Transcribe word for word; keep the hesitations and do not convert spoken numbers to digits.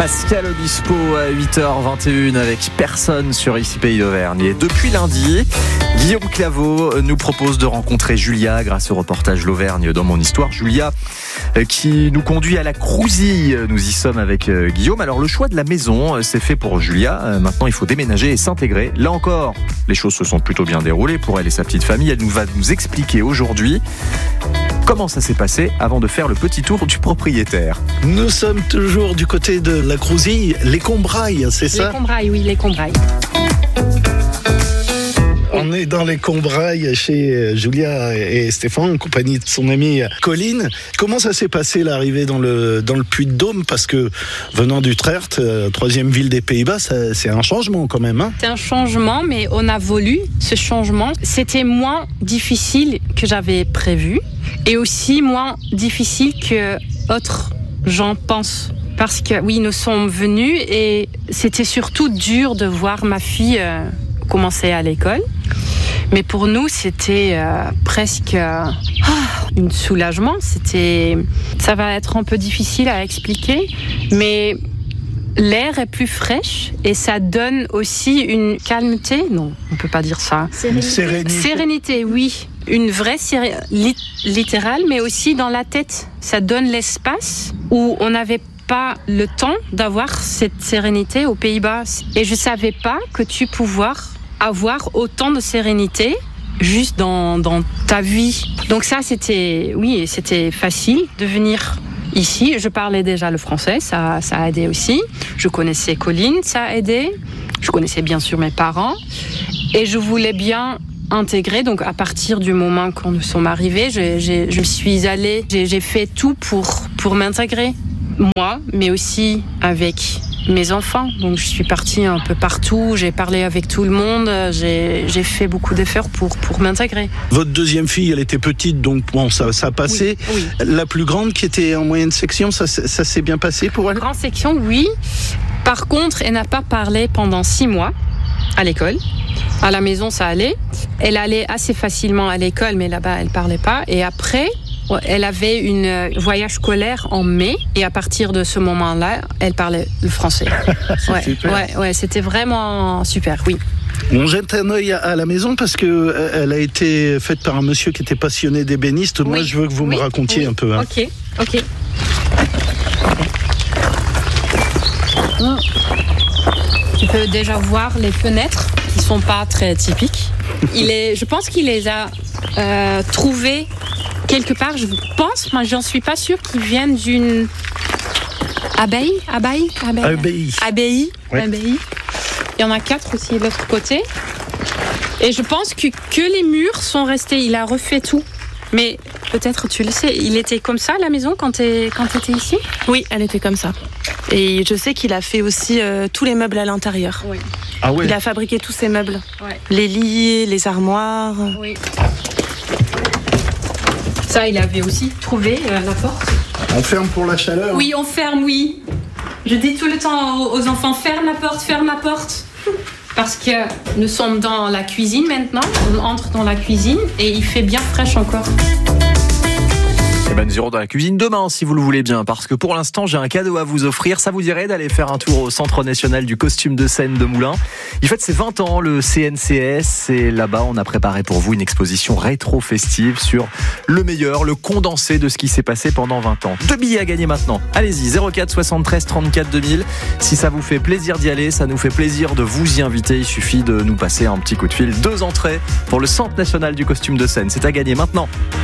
Pascal Obispo à huit heures vingt et une avec personne sur Ici Pays d'Auvergne. Et depuis lundi, Guillaume Claveau nous propose de rencontrer Julia grâce au reportage L'Auvergne dans mon histoire. Julia qui nous conduit à la Crouzille. Nous y sommes avec Guillaume. Alors le choix de la maison, c'est fait pour Julia. Maintenant, il faut déménager et s'intégrer. Là encore, les choses se sont plutôt bien déroulées pour elle et sa petite famille. Elle nous va nous expliquer aujourd'hui comment ça s'est passé avant de faire le petit tour du propriétaire. Nous sommes toujours du côté de la Crouzille, les Combrailles, c'est ça ? Les Combrailles, oui, les Combrailles. On est dans les Combrailles chez Julia et Stéphane, en compagnie de son amie Colline. Comment ça s'est passé l'arrivée dans le, dans le Puy-de-Dôme ? Parce que venant d'Utrecht, troisième ville des Pays-Bas, ça, c'est un changement quand même. Hein ? C'est un changement, mais on a voulu ce changement. C'était moins difficile que j'avais prévu et aussi moins difficile que autres gens pensent. Parce que oui, nous sommes venus et c'était surtout dur de voir ma fille euh, commencer à l'école. Mais pour nous, c'était euh, presque euh, un soulagement. C'était, ça va être un peu difficile à expliquer, mais l'air est plus fraîche et ça donne aussi une calmeté. Non, on peut pas dire ça. Sérénité. Sérénité. Sérénité, oui. Une vraie sérénité, lit- littérale, mais aussi dans la tête. Ça donne l'espace où on n'avait pas le temps d'avoir cette sérénité aux Pays-Bas. Et je savais pas que tu pouvais avoir autant de sérénité juste dans, dans ta vie. Donc ça, c'était, oui, c'était facile de venir ici. Je parlais déjà le français, ça, ça a aidé aussi. Je connaissais Colline, ça a aidé. Je connaissais bien sûr mes parents. Et je voulais bien intégrer. Donc à partir du moment quand nous sommes arrivés, j'ai, j'ai, je suis allée, j'ai, j'ai fait tout pour, pour m'intégrer. Moi, mais aussi avec mes enfants. Donc je suis partie un peu partout, j'ai parlé avec tout le monde, j'ai, j'ai fait beaucoup d'efforts pour, pour m'intégrer. Votre deuxième fille, elle était petite, donc bon, ça, ça a passé. Oui, oui. La plus grande qui était en moyenne section, ça, ça s'est bien passé pour elle ? Grande section, oui. Par contre, elle n'a pas parlé pendant six mois à l'école. À la maison, ça allait. Elle allait assez facilement à l'école, mais là-bas, elle parlait pas. Et après, elle avait une voyage scolaire en mai et à partir de ce moment-là, elle parlait le français. C'est ouais, super. ouais, ouais, c'était vraiment super, oui. On jette un œil à la maison parce que elle a été faite par un monsieur qui était passionné d'ébéniste. Moi, Oui. je veux que vous oui. me racontiez oui. un peu. Hein. Ok, ok. Mmh. Tu peux déjà voir les fenêtres qui sont pas très typiques. Il est, je pense qu'il les a euh, trouvées quelque part. Je pense, mais j'en suis pas sûre qu'ils viennent d'une abbaye, abbaye, abbaye, Abbaye. abbaye, Ouais. abbaye. Il y en a quatre aussi de l'autre côté. Et je pense que que les murs sont restés. Il a refait tout. Mais peut-être tu le sais, il était comme ça la maison quand tu quand étais ici ? Oui, elle était comme ça. Et je sais qu'il a fait aussi euh, tous les meubles à l'intérieur. Oui. Ah ouais. Il a fabriqué tous ces meubles. Ouais. Les lits, les armoires. Oui. Ça, il avait aussi trouvé euh, la porte. On ferme pour la chaleur. Oui, on ferme, oui. Je dis tout le temps aux, aux enfants, ferme la porte, ferme la porte. Parce que nous sommes dans la cuisine maintenant. On entre dans la cuisine et il fait bien fraîche encore. Eh ben, nous irons dans la cuisine demain, si vous le voulez bien, parce que pour l'instant, j'ai un cadeau à vous offrir. Ça vous dirait d'aller faire un tour au Centre National du Costume de Scène de Moulins. Il fête ses vingt ans, le C N C S, et là-bas, on a préparé pour vous une exposition rétro-festive sur le meilleur, le condensé de ce qui s'est passé pendant vingt ans. Deux billets à gagner maintenant. Allez-y, zéro quatre soixante-treize trente-quatre deux mille. Si ça vous fait plaisir d'y aller, ça nous fait plaisir de vous y inviter. Il suffit de nous passer un petit coup de fil. Deux entrées pour le Centre National du Costume de Scène. C'est à gagner maintenant.